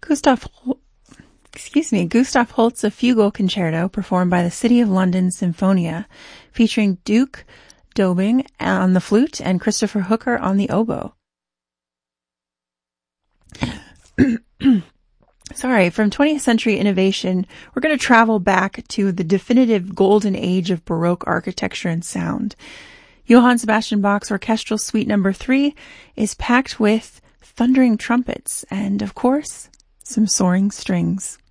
Gustav Holst's Fugal Concerto, performed by the City of London Sinfonia, featuring Duke Dobing on the flute and Christopher Hooker on the oboe. From 20th century innovation, we're going to travel back to the definitive golden age of Baroque architecture and sound. Johann Sebastian Bach's Orchestral Suite No. 3 is packed with thundering trumpets and, of course, some soaring strings.